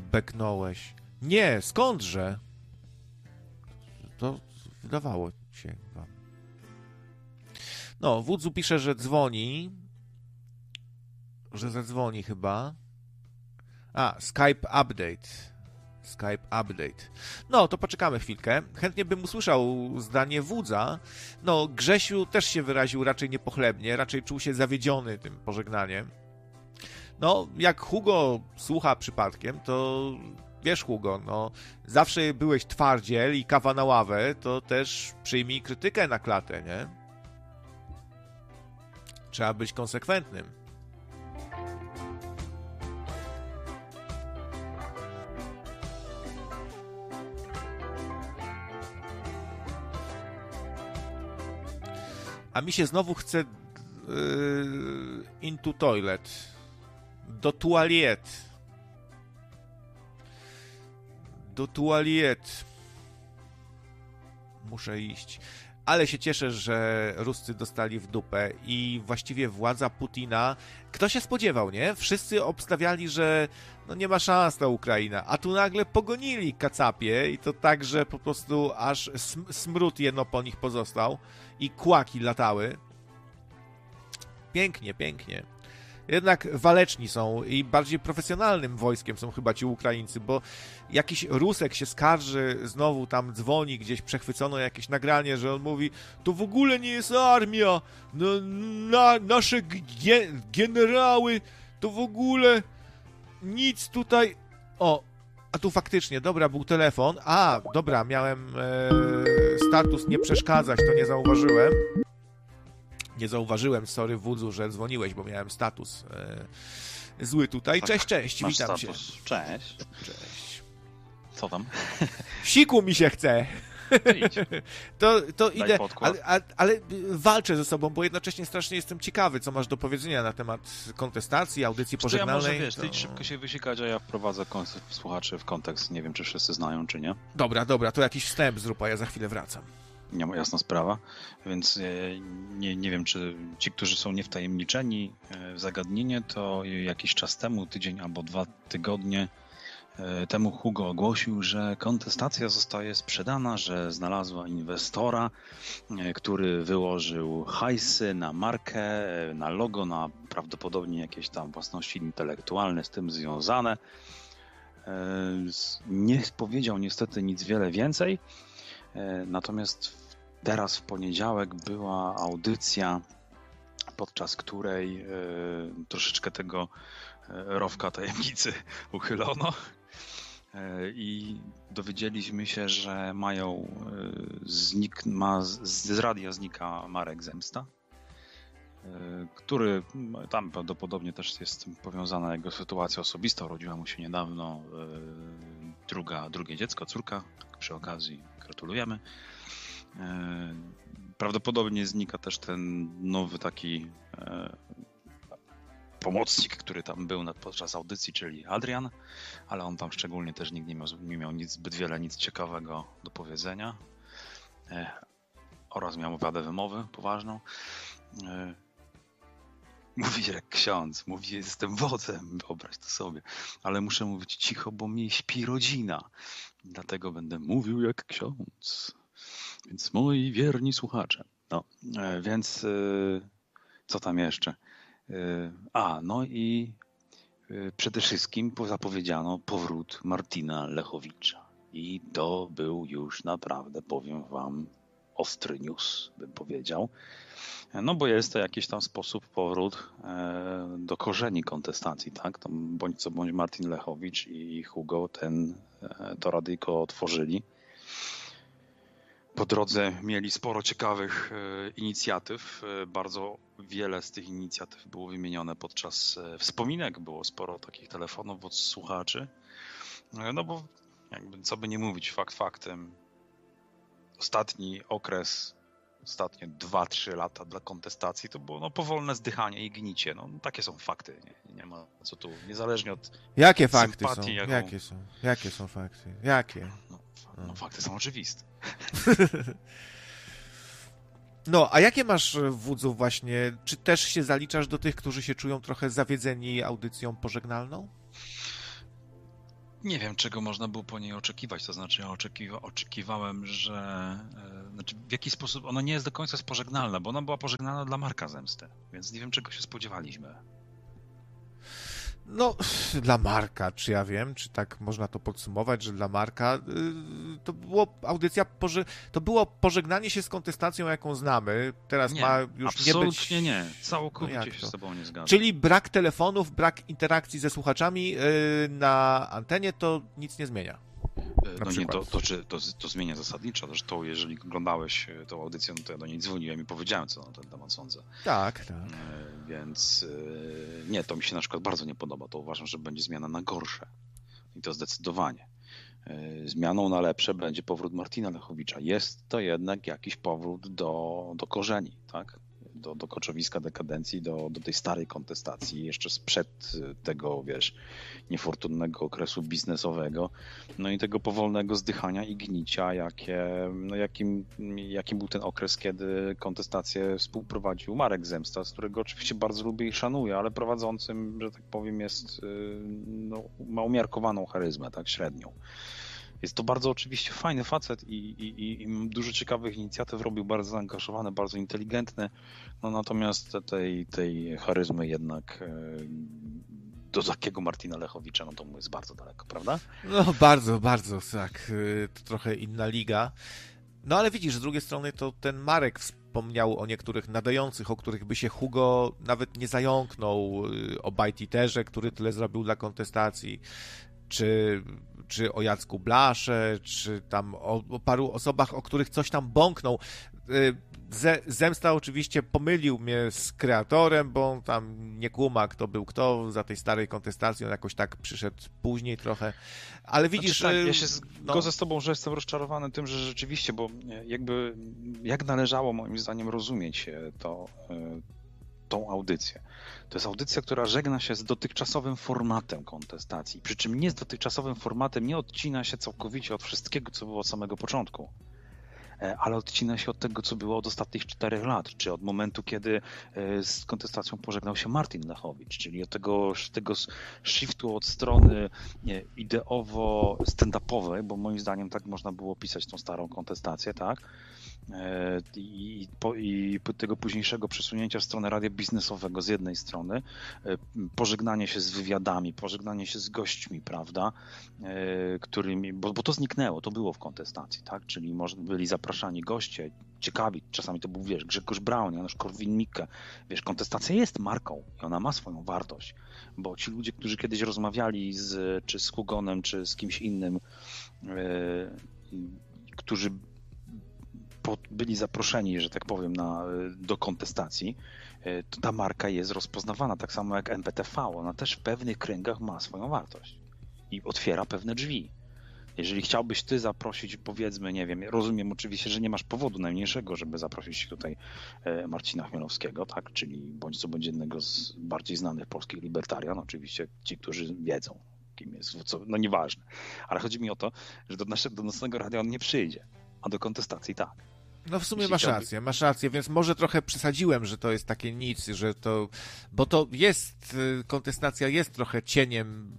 beknąłeś. Nie, skądże? To wydawało się wam. No, Wudzu pisze, że dzwoni. Że zadzwoni chyba. Skype update. No, to poczekamy chwilkę. Chętnie bym usłyszał zdanie Wudza. No, Grzesiu też się wyraził raczej niepochlebnie, raczej czuł się zawiedziony tym pożegnaniem. No, jak Hugo słucha przypadkiem, to wiesz, Hugo, no, zawsze byłeś twardziel i kawa na ławę, to też przyjmij krytykę na klatę, nie? Trzeba być konsekwentnym. A mi się znowu chce into toilet. Do tualiet. Muszę iść. Ale się cieszę, że Ruscy dostali w dupę i właściwie władza Putina... Kto się spodziewał, nie? Wszyscy obstawiali, że no nie ma szans ta Ukraina, a tu nagle pogonili kacapie i to tak, że po prostu aż smród jedno po nich pozostał i kłaki latały. Pięknie, pięknie. Jednak waleczni są i bardziej profesjonalnym wojskiem są chyba ci Ukraińcy, bo jakiś Rusek się skarży, znowu tam dzwoni, gdzieś przechwycono jakieś nagranie, że on mówi, to w ogóle nie jest armia, no, nasze generały, to w ogóle nic tutaj... O, a tu faktycznie, dobra, był telefon. Dobra, miałem status nie przeszkadzać, to nie zauważyłem. Sorry Wudzu, że dzwoniłeś, bo miałem status zły tutaj. Tak, cześć, masz witam status. cię. Cześć. Co tam? Siku mi się chce. Idź. To idę, podkład. ale walczę ze sobą, bo jednocześnie strasznie jestem ciekawy, co masz do powiedzenia na temat kontestacji, audycji pożegnalnej. Ja może, ty szybko się wysikać, a ja wprowadzę słuchaczy w kontekst. Nie wiem, czy wszyscy znają, czy nie. Dobra, to jakiś wstęp zrób, a ja za chwilę wracam. Nie ma jasna sprawa, więc nie wiem, czy ci, którzy są niewtajemniczeni w zagadnienie, to jakiś czas temu, tydzień albo 2 tygodnie temu Hugo ogłosił, że kontestacja zostaje sprzedana, że znalazła inwestora, który wyłożył hajsy na markę, na logo, na prawdopodobnie jakieś tam własności intelektualne z tym związane. Nie powiedział niestety nic wiele więcej. Natomiast teraz w poniedziałek była audycja, podczas której troszeczkę tego rowka tajemnicy uchylono i dowiedzieliśmy się, że z radia znika Marek Zemsta, który tam prawdopodobnie też jest powiązana jego sytuacja osobista. Urodziła mu się niedawno drugie dziecko, córka. Przy okazji gratulujemy. Prawdopodobnie znika też ten nowy taki pomocnik, który tam był podczas audycji, czyli Adrian, ale on tam szczególnie też nikt nie miał nic ciekawego do powiedzenia oraz miał wadę wymowy poważną. Mówi jak ksiądz, mówi, jestem wodzem, wyobraź to sobie, ale muszę mówić cicho, bo mnie śpi rodzina, dlatego będę mówił jak ksiądz. Więc moi wierni słuchacze. No, więc co tam jeszcze? No i przede wszystkim zapowiedziano powrót Martina Lechowicza. I to był już naprawdę, powiem wam, ostry news, bym powiedział. No bo jest to jakiś tam sposób powrót do korzeni kontestacji, tak? To bądź co bądź Martin Lechowicz i Hugo to radyjko otworzyli. Po drodze mieli sporo ciekawych inicjatyw. Bardzo wiele z tych inicjatyw było wymienione podczas wspominek. Było sporo takich telefonów od słuchaczy. No bo jakby co by nie mówić, fakt faktem. Ostatni okres, ostatnie 2-3 lata dla kontestacji to było powolne zdychanie i gnicie. No, takie są fakty. Nie ma co tu, niezależnie od Jakie fakty sympatii, są? Jakie są fakty? Jakie? No, fakty są oczywiste. No, a jakie masz, Wudzu, właśnie? Czy też się zaliczasz do tych, którzy się czują trochę zawiedzeni audycją pożegnalną? Nie wiem, czego można było po niej oczekiwać. To znaczy, ja oczekiwałem, że znaczy w jaki sposób ona nie jest do końca pożegnalna, bo ona była pożegnalna dla Marka Zemsty, więc nie wiem, czego się spodziewaliśmy. No, dla Marka, czy ja wiem, czy tak można to podsumować, że dla Marka to było to było pożegnanie się z kontestacją, jaką znamy. Teraz Nie, ma już nie być... absolutnie nie. Całkowicie się z tobą nie zgadzam. Czyli brak telefonów, brak interakcji ze słuchaczami na antenie to nic nie zmienia. No nie, to zmienia zasadniczo, że to jeżeli oglądałeś tą audycję, no to ja do niej dzwoniłem i powiedziałem, co na ten temat sądzę. Tak. Więc nie, to mi się na przykład bardzo nie podoba. To uważam, że będzie zmiana na gorsze. I to zdecydowanie. Zmianą na lepsze będzie powrót Martina Lechowicza. Jest to jednak jakiś powrót do korzeni, tak? Do koczowiska dekadencji, do tej starej kontestacji, jeszcze sprzed tego, niefortunnego okresu biznesowego, no i tego powolnego zdychania i gnicia, jakim był ten okres, kiedy kontestację współprowadził Marek Zemsta, z którego oczywiście bardzo lubię i szanuję, ale prowadzącym, że tak powiem, ma umiarkowaną charyzmę, tak średnią. Jest to bardzo oczywiście fajny facet i dużo ciekawych inicjatyw robił, bardzo zaangażowany, bardzo inteligentny, no natomiast tej charyzmy jednak do takiego Martina Lechowicza, no to mu jest bardzo daleko, prawda? No bardzo, bardzo, tak. To trochę inna liga. No ale widzisz, z drugiej strony to ten Marek wspomniał o niektórych nadających, o których by się Hugo nawet nie zająknął, o Bajtiterze, który tyle zrobił dla kontestacji, czy o Jacku Blasze, czy tam o paru osobach, o których coś tam bąknął. Zemsta oczywiście pomylił mnie z kreatorem, bo on tam nie kuma, kto był kto za tej starej kontestacji, on jakoś tak przyszedł później trochę, ale widzisz... Znaczy, tak, ja się zgodzę z tobą, że jestem rozczarowany tym, że rzeczywiście, bo jak należało moim zdaniem rozumieć tą audycję. To jest audycja, która żegna się z dotychczasowym formatem kontestacji, przy czym nie z dotychczasowym formatem, nie odcina się całkowicie od wszystkiego, co było od samego początku, ale odcina się od tego, co było od ostatnich 4 lat, czy od momentu, kiedy z kontestacją pożegnał się Martin Lechowicz, czyli od tego shiftu od strony ideowo-stand-upowej, bo moim zdaniem tak można było opisać tą starą kontestację, tak? I tego późniejszego przesunięcia w stronę radia biznesowego z jednej strony, pożegnanie się z wywiadami, pożegnanie się z gośćmi, prawda, którymi, bo to zniknęło, to było w kontestacji, tak, czyli byli zapraszani goście, ciekawi, czasami to był, Grzegorz Braun, Janusz Korwin-Mikke, kontestacja jest marką i ona ma swoją wartość, bo ci ludzie, którzy kiedyś rozmawiali czy z Hugonem, czy z kimś innym, którzy byli zaproszeni, że tak powiem, do kontestacji, to ta marka jest rozpoznawana, tak samo jak NWTV. Ona też w pewnych kręgach ma swoją wartość i otwiera pewne drzwi. Jeżeli chciałbyś ty zaprosić, powiedzmy, nie wiem, rozumiem oczywiście, że nie masz powodu najmniejszego, żeby zaprosić tutaj Marcina Chmielowskiego, tak, czyli bądź co bądź jednego z bardziej znanych polskich libertarian, oczywiście ci, którzy wiedzą, kim jest, no nieważne. Ale chodzi mi o to, że do nocnego radia on nie przyjdzie, a do kontestacji tak. No w sumie masz rację, więc może trochę przesadziłem, że to jest takie nic, że to, bo to jest, kontestacja jest trochę cieniem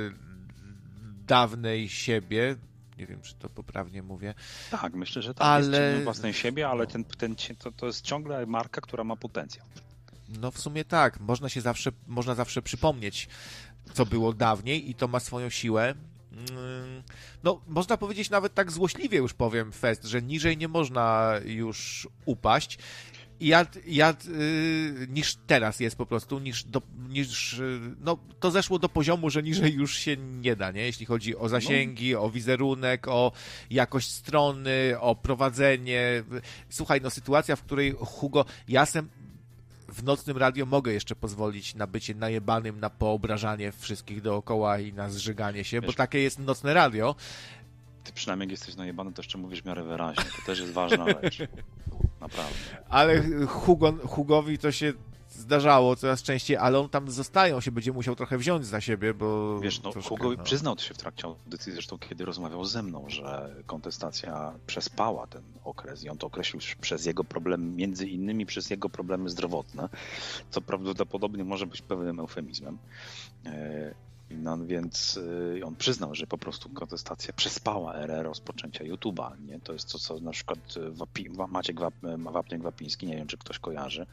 dawnej siebie, nie wiem, czy to poprawnie mówię. Tak, myślę, że tak, jest cieniem własnej siebie, ale to jest ciągle marka, która ma potencjał. No w sumie tak, można zawsze przypomnieć, co było dawniej i to ma swoją siłę. No, można powiedzieć nawet tak złośliwie już powiem fest, że niżej nie można już upaść niż teraz jest po prostu, no to zeszło do poziomu, że niżej już się nie da, nie? Jeśli chodzi o zasięgi, o wizerunek, o jakość strony, o prowadzenie. Słuchaj, no sytuacja, w której Hugo, w nocnym radio mogę jeszcze pozwolić na bycie najebanym, na poobrażanie wszystkich dookoła i na zżyganie się, bo takie jest nocne radio. Ty przynajmniej jak jesteś najebany, to jeszcze mówisz w miarę wyraźnie. To też jest ważna rzecz. Naprawdę. Ale Hugowi to się zdarzało coraz częściej, ale on tam zostaje, on się będzie musiał trochę wziąć za siebie, bo... Hugo przyznał się w trakcie audycji, zresztą kiedy rozmawiał ze mną, że kontestacja przespała ten okres i on to określił przez jego problemy, między innymi przez jego problemy zdrowotne, co prawdopodobnie może być pewnym eufemizmem. No więc on przyznał, że po prostu kontestacja przespała erę rozpoczęcia YouTube'a, nie? To jest to, co na przykład Maciek Wapniak-Wapiński, nie wiem, czy ktoś kojarzy,